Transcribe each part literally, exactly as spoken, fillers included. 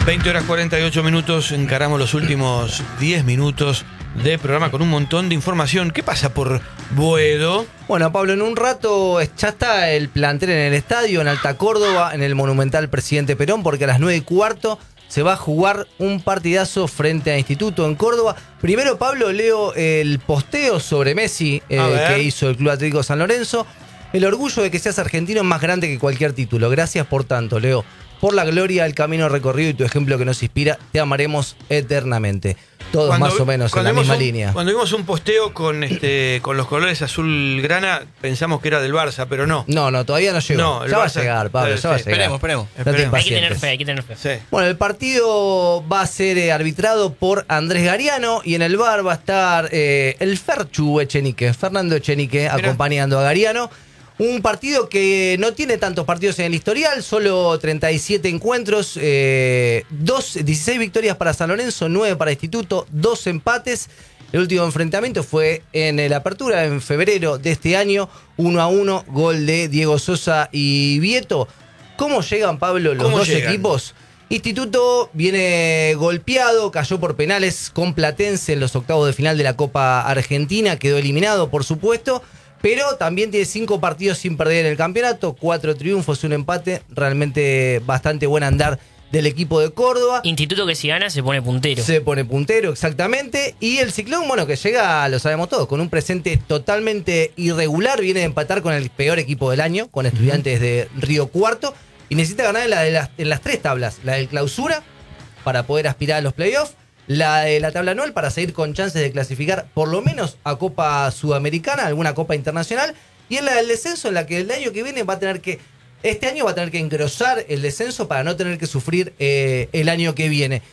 veinte horas cuarenta y ocho minutos, encaramos los últimos diez minutos de programa con un montón de información. ¿Qué pasa por Boedo? Bueno, Pablo, en un rato ya está el plantel en el estadio, en Alta Córdoba, en el Monumental Presidente Perón, porque a las nueve y cuarto se va a jugar un partidazo frente a Instituto en Córdoba. Primero, Pablo, leo el posteo sobre Messi eh, que hizo el Club Atlético San Lorenzo. El orgullo de que seas argentino es más grande que cualquier título. Gracias por tanto, Leo. Por la gloria, el camino recorrido y tu ejemplo que nos inspira, te amaremos eternamente. Todos Cuando, más o menos en la misma un, línea. Cuando vimos un posteo con este con los colores azul grana, pensamos que era del Barça, pero no. No, no, todavía no llegó. No, ya va a Barça, llegar, Pablo, sí, ya va a sí, llegar. Esperemos, esperemos. No te Esperemos. Hay que tener impacientes. fe, hay que tener fe. Sí. Bueno, el partido va a ser eh, arbitrado por Andrés Gariano y en el V A R va a estar eh, el Ferchu Echenique, Fernando Echenique, Mira. acompañando a Gariano. Un partido que no tiene tantos partidos en el historial, solo treinta y siete encuentros, eh, dos, dieciséis victorias para San Lorenzo, nueve para Instituto, dos empates. El último enfrentamiento fue en la apertura en febrero de este año, uno a uno, gol de Diego Sosa y Vieto. ¿Cómo llegan, Pablo, los ¿Cómo dos llegan? equipos? Instituto viene golpeado, cayó por penales con Platense en los octavos de final de la Copa Argentina, quedó eliminado, por supuesto. Pero también tiene cinco partidos sin perder en el campeonato, cuatro triunfos, un empate, realmente bastante buen andar del equipo de Córdoba. Instituto que si gana se pone puntero. Se pone puntero, exactamente. Y el Ciclón, bueno, que llega, lo sabemos todos, con un presente totalmente irregular, viene de empatar con el peor equipo del año, con Estudiantes de Río Cuarto, y necesita ganar en, la de las, en las tres tablas, la del clausura, para poder aspirar a los playoffs, la de la tabla anual para seguir con chances de clasificar por lo menos a Copa Sudamericana, alguna Copa Internacional, y en la del descenso, en la que el año que viene va a tener que, este año va a tener que engrosar el descenso para no tener que sufrir eh, el año que viene.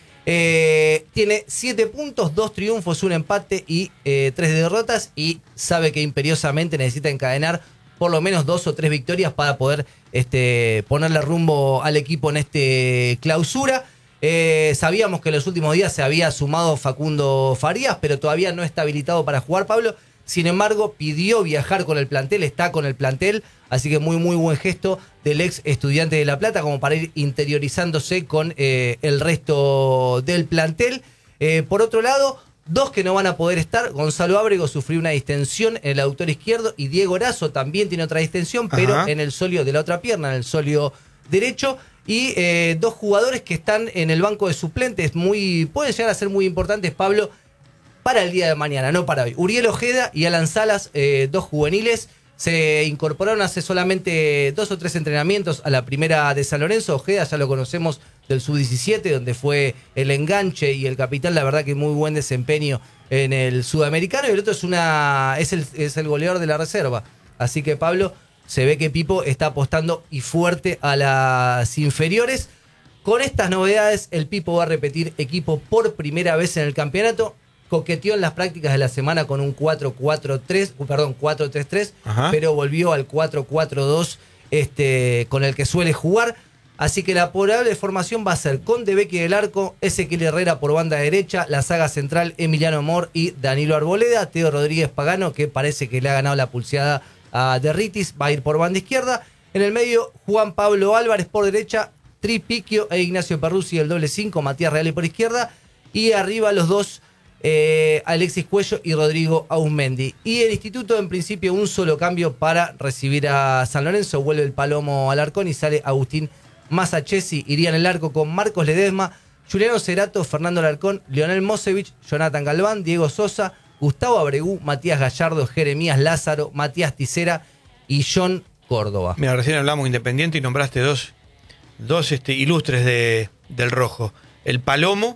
Eh, tiene siete puntos, dos triunfos, un empate y eh, tres derrotas, y sabe que imperiosamente necesita encadenar por lo menos dos o tres victorias para poder este, ponerle rumbo al equipo en este clausura. Eh, sabíamos que en los últimos días se había sumado Facundo Farías, pero todavía no está habilitado para jugar, Pablo. Sin embargo, pidió viajar con el plantel, está con el plantel, así que muy muy buen gesto del ex Estudiante de La Plata como para ir interiorizándose con eh, el resto del plantel. Eh, por otro lado, dos que no van a poder estar. Gonzalo Ábrego sufrió una distensión en el aductor izquierdo y Diego Erazo también tiene otra distensión, pero Ajá. en el sóleo de la otra pierna, en el sóleo derecho. Y eh, dos jugadores que están en el banco de suplentes, muy pueden llegar a ser muy importantes, Pablo, para el día de mañana, no para hoy. Uriel Ojeda y Alan Salas, eh, dos juveniles, se incorporaron hace solamente dos o tres entrenamientos a la primera de San Lorenzo. Ojeda ya lo conocemos del sub diecisiete, donde fue el enganche y el capitán, la verdad que muy buen desempeño en el sudamericano. Y el otro es, una, es, el, es el goleador de la reserva. Así que, Pablo, se ve que Pipo está apostando y fuerte a las inferiores. Con estas novedades, el Pipo va a repetir equipo por primera vez en el campeonato. Coqueteó en las prácticas de la semana con un cuatro cuatro tres, perdón, cuatro tres tres, pero volvió al cuatro cuatro dos este, con el que suele jugar. Así que la probable formación va a ser con De Becchi del arco, Ezequiel Herrera por banda derecha, la saga central Emiliano Amor y Danilo Arboleda, Teo Rodríguez Pagano, que parece que le ha ganado la pulseada a Derritis, va a ir por banda izquierda. En el medio, Juan Pablo Álvarez por derecha, Tripiquio e Ignacio Perruzzi el doble cinco, Matías Reale por izquierda. Y arriba los dos, eh, Alexis Cuello y Rodrigo Ausmendi. Y el Instituto, en principio, un solo cambio para recibir a San Lorenzo. Vuelve el Palomo Alarcón y sale Agustín Masachesi. Iría en el arco con Marcos Ledesma, Juliano Cerato, Fernando Alarcón, Leonel Mosevich, Jonathan Galván, Diego Sosa, Gustavo Abregú, Matías Gallardo, Jeremías Lázaro, Matías Ticera y John Córdoba. Mira, recién hablamos Independiente y nombraste dos, dos este, ilustres de, del rojo. El Palomo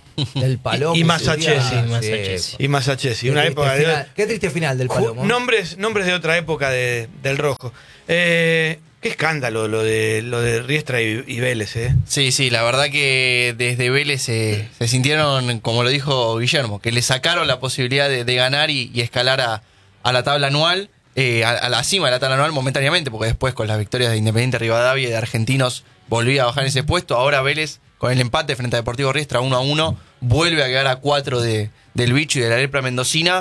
El Palomo. y, y Masachesi. Sí, Masachesi. Y Masachesi. Qué Una triste época de, final, qué triste final del Palomo. Nombres, nombres de otra época de, del rojo. Eh, qué escándalo lo de lo de Riestra y, y Vélez, ¿eh? Sí, sí, la verdad que desde Vélez se, se sintieron, como lo dijo Guillermo, que le sacaron la posibilidad de, de ganar y, y escalar a, a la tabla anual, eh, a, a la cima de la tabla anual momentáneamente, porque después con las victorias de Independiente Rivadavia y de Argentinos volvía a bajar ese puesto. Ahora Vélez, con el empate frente a Deportivo Riestra uno a uno, vuelve a quedar a cuatro de, del Bicho y de la Lepra Mendocina.